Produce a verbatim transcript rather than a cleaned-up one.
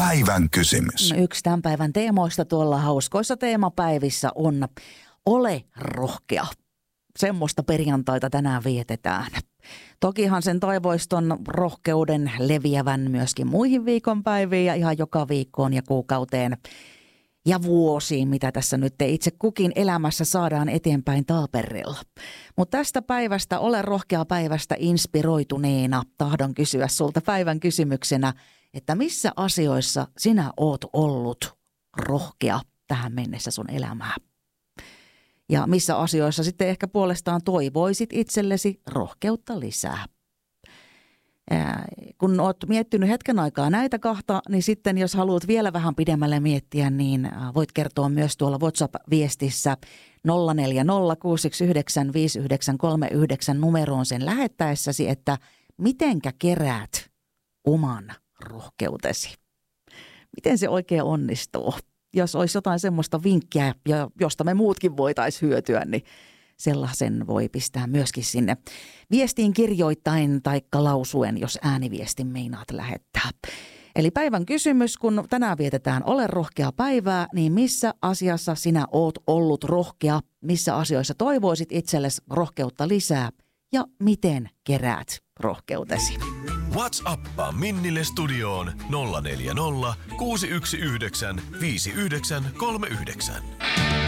Päivän kysymys. Yksi tämän päivän teemoista tuolla hauskoissa teemapäivissä on ole rohkea. Semmoista perjantaita tänään vietetään. Tokihan sen toivoiston rohkeuden leviävän myöskin muihin viikonpäiviin ja ihan joka viikkoon ja kuukauteen ja vuosiin, mitä tässä nyt itse kukin elämässä saadaan eteenpäin taaperilla. Mutta tästä päivästä, ole rohkea päivästä inspiroituneena, tahdon kysyä sulta päivän kysymyksenä, että missä asioissa sinä oot ollut rohkea tähän mennessä sun elämää? Ja missä asioissa sitten ehkä puolestaan toivoisit itsellesi rohkeutta lisää? Ää, kun oot miettinyt hetken aikaa näitä kahta, niin sitten jos haluat vielä vähän pidemmälle miettiä, niin voit kertoa myös tuolla WhatsApp-viestissä nolla neljä nolla kuusi yksi yhdeksän viisi yhdeksän kolme yhdeksän numeroon sen lähettäessäsi, että mitenkä keräät oman rohkeutesi. Miten se oikein onnistuu? Jos olisi jotain semmoista vinkkiä, josta me muutkin voitaisiin hyötyä, niin sellaisen voi pistää myöskin sinne viestiin kirjoittain tai lausuen, jos ääniviestin meinaat lähettää. Eli päivän kysymys, kun tänään vietetään ole rohkea päivää, niin missä asiassa sinä oot ollut rohkea? Missä asioissa toivoisit itsellesi rohkeutta lisää? Ja miten keräät rohkeutesi? WhatsAppaa Minnille studioon nolla neljä nolla kuusi yksi yhdeksän viisi yhdeksän kolme yhdeksän.